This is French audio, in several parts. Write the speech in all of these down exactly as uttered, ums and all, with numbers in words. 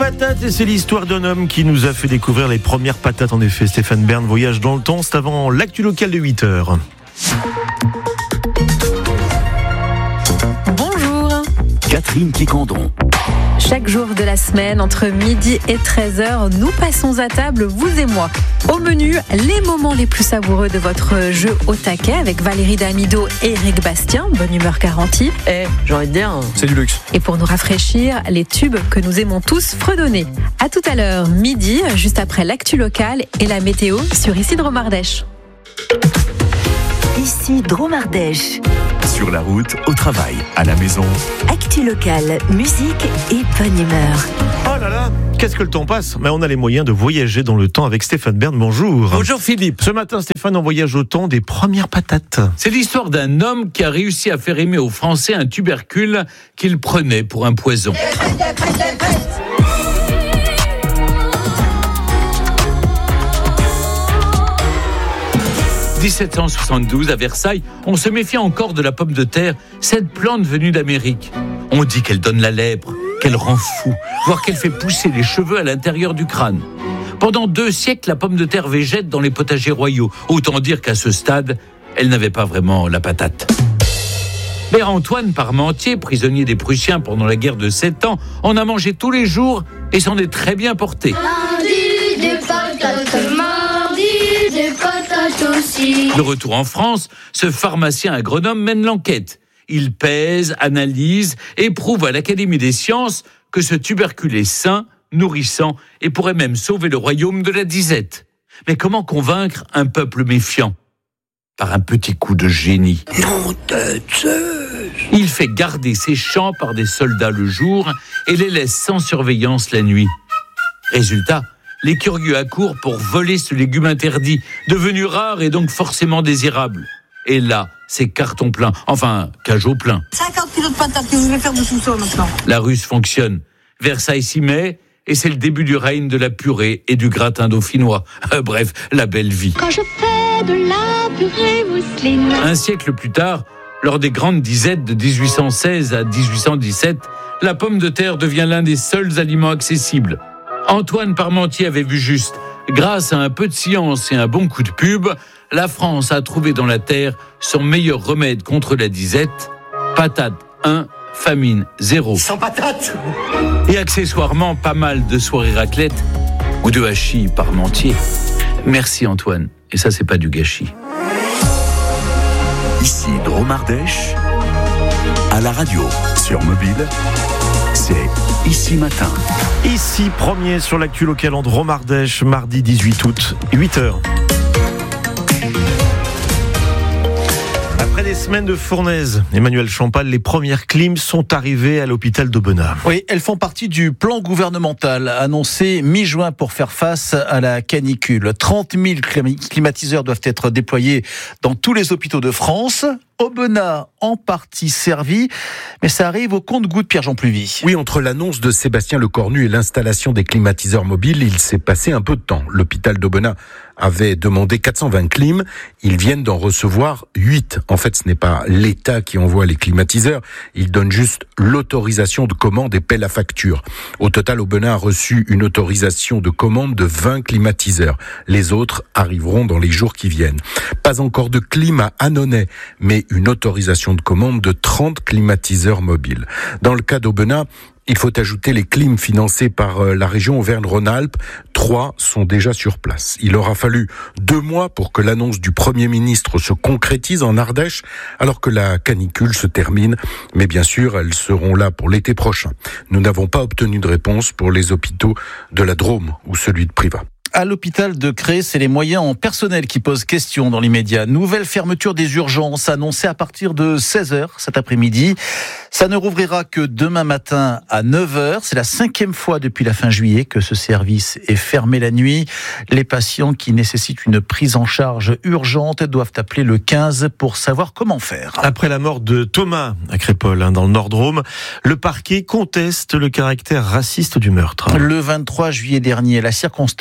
patates, et c'est l'histoire d'un homme qui nous a fait découvrir les premières patates. En effet, Stéphane Bern voyage dans le temps, c'est avant l'actu local de huit heures. Bonjour Catherine Quicandon. Chaque jour de la semaine, entre midi et treize heures, nous passons à table, vous et moi. Au menu, les moments les plus savoureux de votre jeu au taquet avec Valérie Damido et Eric Bastien, bonne humeur garantie. Eh, j'ai envie de dire, c'est du luxe. Et pour nous rafraîchir, les tubes que nous aimons tous fredonner. À tout à l'heure, midi, juste après l'actu locale et la météo sur Ici Dromardèche. Ici Dromardèche. Sur la route, au travail, à la maison. Actu locale, musique et bonne humeur. Oh là là, qu'est-ce que le temps passe. Mais on a les moyens de voyager dans le temps avec Stéphane Bern. Bonjour. Bonjour Philippe. Ce matin, Stéphane, on voyage au temps des premières patates. C'est l'histoire d'un homme qui a réussi à faire aimer aux Français un tubercule qu'il prenait pour un poison. dix-sept cent soixante-douze, à Versailles, on se méfie encore de la pomme de terre, cette plante venue d'Amérique. On dit qu'elle donne la lèpre, qu'elle rend fou, voire qu'elle fait pousser les cheveux à l'intérieur du crâne. Pendant deux siècles, la pomme de terre végète dans les potagers royaux. Autant dire qu'à ce stade, elle n'avait pas vraiment la patate. Mais Antoine Parmentier, prisonnier des Prussiens pendant la guerre de Sept Ans, en a mangé tous les jours et s'en est très bien porté. Lundi, des patates, mardi, des patates aussi. De retour en France, ce pharmacien agronome mène l'enquête. Il pèse, analyse et prouve à l'Académie des sciences que ce tubercule est sain, nourrissant et pourrait même sauver le royaume de la disette. Mais comment convaincre un peuple méfiant ? Par un petit coup de génie. Non, tête. Il fait garder ses champs par des soldats le jour et les laisse sans surveillance la nuit. Résultat, les curieux accourent pour voler ce légume interdit, devenu rare et donc forcément désirable. Et là, c'est carton plein, enfin, cajot plein. cinquante kilos de patates que je vais faire de sous-sol maintenant. La ruse fonctionne. Versailles s'y met et c'est le début du règne de la purée et du gratin dauphinois. Euh, bref, la belle vie. Quand je fais de la purée mousseline. Un siècle plus tard, lors des grandes disettes de dix-huit cent seize à dix-huit cent dix-sept, la pomme de terre devient l'un des seuls aliments accessibles. Antoine Parmentier avait vu juste. Grâce à un peu de science et un bon coup de pub, la France a trouvé dans la terre son meilleur remède contre la disette. Patate un, famine zéro. Sans patate. Et accessoirement, pas mal de soirées raclette ou de hachis Parmentier. Merci Antoine. Et ça, c'est pas du gâchis. Ici Dromardèche, à la radio, sur mobile, c'est Ici Matin. Ici, premier sur l'actu local en Dromardèche, mardi dix-huit août, huit heures. Après des semaines de fournaise, Emmanuel Champal, les premières clims sont arrivées à l'hôpital d'Aubenas. Oui, elles font partie du plan gouvernemental annoncé mi-juin pour faire face à la canicule. trente mille climatiseurs doivent être déployés dans tous les hôpitaux de France. Aubenas en partie servi, mais ça arrive au compte-gouttes, Pierre-Jean Pluvy. Oui, entre l'annonce de Sébastien Lecornu et l'installation des climatiseurs mobiles, il s'est passé un peu de temps. L'hôpital d'Aubenas avait demandé quatre cent vingt clims, ils viennent d'en recevoir huit. En fait, ce n'est pas l'État qui envoie les climatiseurs, il donne juste l'autorisation de commande et paie la facture. Au total, Aubenas a reçu une autorisation de commande de vingt climatiseurs. Les autres arriveront dans les jours qui viennent. Pas encore de clim à Annonay, mais une autorisation de commande de trente climatiseurs mobiles. Dans le cas d'Aubenas, il faut ajouter les clims financés par la région Auvergne-Rhône-Alpes. Trois sont déjà sur place. Il aura fallu deux mois pour que l'annonce du Premier ministre se concrétise en Ardèche, alors que la canicule se termine. Mais bien sûr, elles seront là pour l'été prochain. Nous n'avons pas obtenu de réponse pour les hôpitaux de la Drôme ou celui de Privas. À l'hôpital de Cré, c'est les moyens en personnel qui posent question dans l'immédiat. Nouvelle fermeture des urgences annoncée à partir de seize heures cet après-midi. Ça ne rouvrira que demain matin à neuf heures. C'est la cinquième fois depuis la fin juillet que ce service est fermé la nuit. Les patients qui nécessitent une prise en charge urgente doivent appeler le quinze pour savoir comment faire. Après la mort de Thomas à Crépol, dans le Nord-Drôme, le parquet conteste le caractère raciste du meurtre. Le vingt-trois juillet dernier, la circonstance aggrave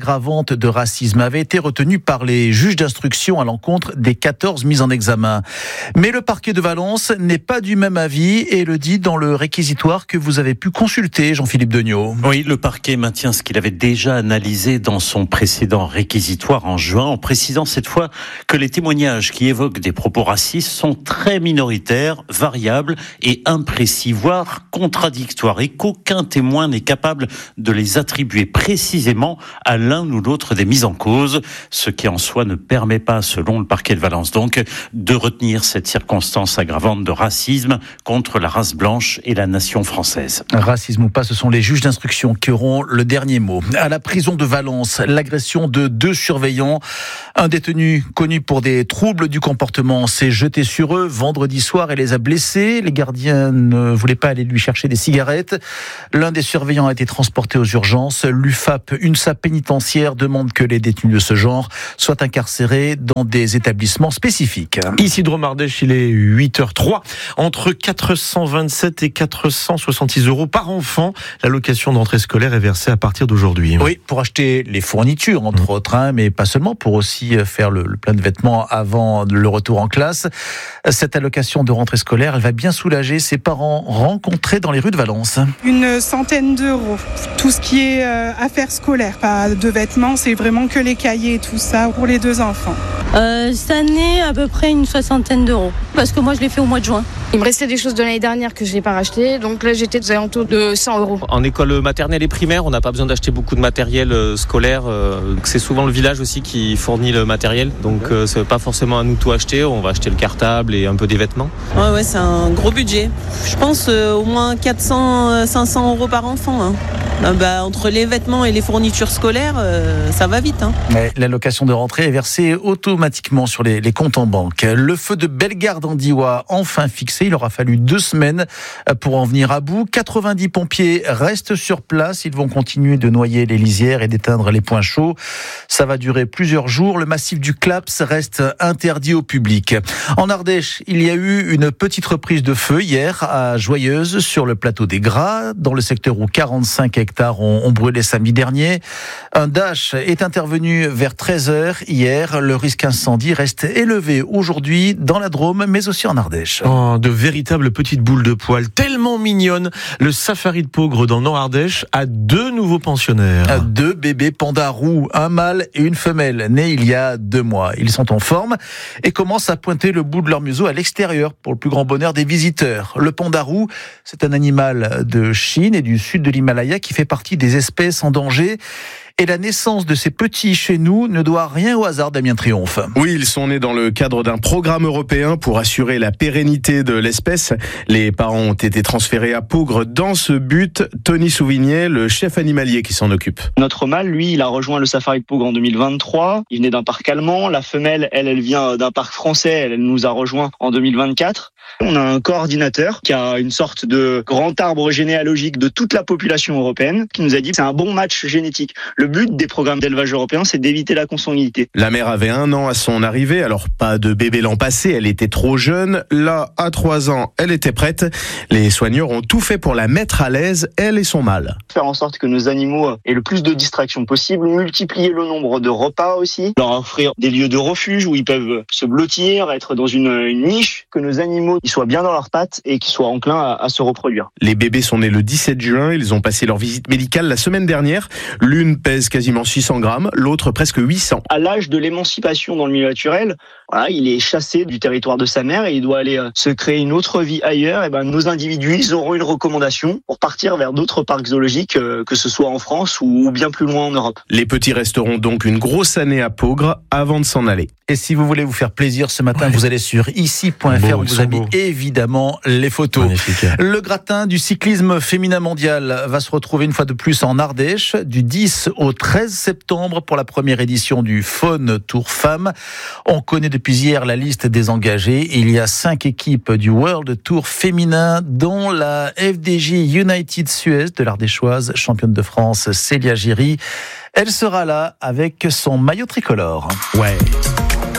aggravante de racisme avait été retenue par les juges d'instruction à l'encontre des quatorze mises en examen. Mais le parquet de Valence n'est pas du même avis et le dit dans le réquisitoire que vous avez pu consulter, Jean-Philippe Degnaud. Oui, le parquet maintient ce qu'il avait déjà analysé dans son précédent réquisitoire en juin, en précisant cette fois que les témoignages qui évoquent des propos racistes sont très minoritaires, variables et imprécis, voire contradictoires, et qu'aucun témoin n'est capable de les attribuer précisément à l'un ou l'autre des mises en cause, ce qui en soi ne permet pas, selon le parquet de Valence donc, de retenir cette circonstance aggravante de racisme contre la race blanche et la nation française. Racisme ou pas, ce sont les juges d'instruction qui auront le dernier mot. À la prison de Valence, l'agression de deux surveillants. Un détenu connu pour des troubles du comportement s'est jeté sur eux vendredi soir et les a blessés. Les gardiens ne voulaient pas aller lui chercher des cigarettes. L'un des surveillants a été transporté aux urgences. L'U F A P, UNSA pénitentiaire, demande que les détenus de ce genre soient incarcérés dans des établissements spécifiques. Ici de Romardèche, il est huit heures zéro trois. Entre quatre cent vingt-sept et quatre cent soixante-six euros par enfant, l'allocation d'entrée scolaire est versée à partir d'aujourd'hui. Oui, pour acheter les fournitures, entre mmh. autres, hein, mais pas seulement, pour aussi faire le, le plein de vêtements avant le retour en classe. Cette allocation de rentrée scolaire, elle va bien soulager ses parents rencontrés dans les rues de Valence. Une centaine d'euros. Tout ce qui est euh, affaires scolaires, pas de vêtements, c'est vraiment que les cahiers et tout ça pour les deux enfants. Euh, cette année, à peu près une soixantaine d'euros, parce que moi je l'ai fait au mois de juin. Il me restait des choses de l'année dernière que je n'ai pas rachetées, donc là j'étais aux alentours de cent euros. En école maternelle et primaire, on n'a pas besoin d'acheter beaucoup de matériel euh, scolaire. Euh, c'est souvent le village aussi qui fournit le matériel, donc euh, c'est pas forcément à nous tout acheter. On va acheter le cartable et un peu des vêtements. Ouais, ouais, c'est un gros budget. Je pense euh, au moins quatre cents, cinq cents euros par enfant. Hein. Ah bah, entre les vêtements et les fournitures scolaires, euh, ça va vite. Hein. Mais l'allocation de rentrée est versée automatiquement sur les, les comptes en banque. Le feu de Bellegarde en Diois, enfin fixé. Il aura fallu deux semaines pour en venir à bout. quatre-vingt-dix pompiers restent sur place. Ils vont continuer de noyer les lisières et d'éteindre les points chauds. Ça va durer plusieurs jours. Le massif du Claps reste interdit au public. En Ardèche, il y a eu une petite reprise de feu hier à Joyeuse, sur le plateau des Gras, dans le secteur où quarante-cinq hectares ont, ont brûlé samedi dernier. Un dash est intervenu vers treize heures hier. Le risque incendie reste élevé aujourd'hui dans la Drôme, mais aussi en Ardèche. Oh, de véritables petites boules de poils, tellement mignonnes. Le safari de Peaugres dans Nord-Ardèche a deux nouveaux pensionnaires. Deux bébés pandas roux, un mâle et une femelle, nés il y a deux mois. Ils sont en forme et commencent à pointer le bout de leur museau à l'extérieur pour le plus grand bonheur des visiteurs. Le panda roux, c'est un animal de Chine et du sud de l'Himalaya qui fait partie des espèces en danger. Et la naissance de ces petits chez nous ne doit rien au hasard, Damien Triomphe. Oui, ils sont nés dans le cadre d'un programme européen pour assurer la pérennité de l'espèce. Les parents ont été transférés à Peaugres dans ce but. Tony Souvignet, le chef animalier qui s'en occupe. Notre mâle, lui, il a rejoint le safari de Peaugres en deux mille vingt-trois. Il venait d'un parc allemand. La femelle, elle, elle vient d'un parc français. Elle, elle nous a rejoint en deux mille vingt-quatre. On a un coordinateur qui a une sorte de grand arbre généalogique de toute la population européenne qui nous a dit que c'est un bon match génétique. Le but des programmes d'élevage européens, c'est d'éviter la consanguinité. La mère avait un an à son arrivée, alors pas de bébé l'an passé, elle était trop jeune. Là, à trois ans, elle était prête. Les soigneurs ont tout fait pour la mettre à l'aise, elle et son mâle. Faire en sorte que nos animaux aient le plus de distractions possible, multiplier le nombre de repas aussi, leur offrir des lieux de refuge où ils peuvent se blottir, être dans une, une niche, que nos animaux ils soient bien dans leurs pattes et qu'ils soient enclins à, à se reproduire. Les bébés sont nés le dix-sept juin, ils ont passé leur visite médicale la semaine dernière. L'une pèse quasiment six cents grammes, l'autre presque huit cents. À l'âge de l'émancipation dans le milieu naturel, voilà, il est chassé du territoire de sa mère et il doit aller euh, se créer une autre vie ailleurs. Et ben, nos individus, ils auront une recommandation pour partir vers d'autres parcs zoologiques, euh, que ce soit en France ou, ou bien plus loin en Europe. Les petits resteront donc une grosse année à Peaugres avant de s'en aller. Et si vous voulez vous faire plaisir ce matin, ouais. vous allez sur ici point f r, où vous avez beaux. évidemment les photos. Magnifique. Le gratin du cyclisme féminin mondial va se retrouver une fois de plus en Ardèche, du dix au treize septembre pour la première édition du Faune Tour Femmes. On connaît depuis hier la liste des engagés. Il y a cinq équipes du World Tour féminin, dont la F D J United Suez de l'Ardéchoise, championne de France Célia Giry. Elle sera là avec son maillot tricolore. Ouais.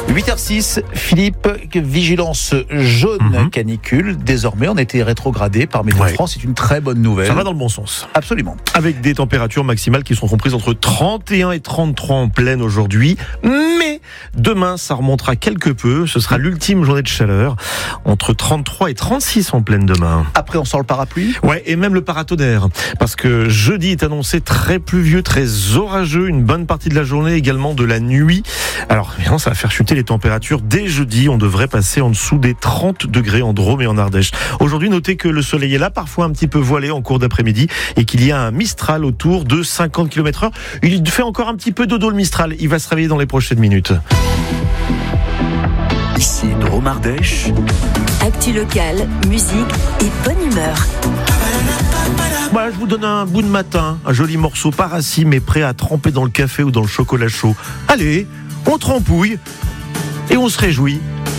huit heures six, Philippe, vigilance jaune mm-hmm. canicule. Désormais, on a été rétrogradé par Météo ouais. France. C'est une très bonne nouvelle. Ça va dans le bon sens. Absolument. Avec des températures maximales qui sont comprises entre trente et un et trente-trois en pleine aujourd'hui. Mais demain, ça remontera quelque peu. Ce sera l'ultime journée de chaleur. Entre trente-trois et trente-six en pleine demain. Après, on sort le parapluie. Ouais, et même le paratonnerre. Parce que jeudi est annoncé très pluvieux, très orageux. Une bonne partie de la journée, également de la nuit. Alors, évidemment, ça va faire chuter les températures. Dès jeudi, on devrait passer en dessous des trente degrés en Drôme et en Ardèche. Aujourd'hui, notez que le soleil est là, parfois un petit peu voilé en cours d'après-midi, et qu'il y a un Mistral autour de cinquante kilomètres heure. Il fait encore un petit peu dodo le Mistral. Il va se réveiller dans les prochaines minutes. Ici Drôme Ardèche. Actu locale, musique et bonne humeur. Voilà, je vous donne un bout de matin, un joli morceau Paracy, mais prêt à tremper dans le café ou dans le chocolat chaud. Allez, on trempouille et on se réjouit.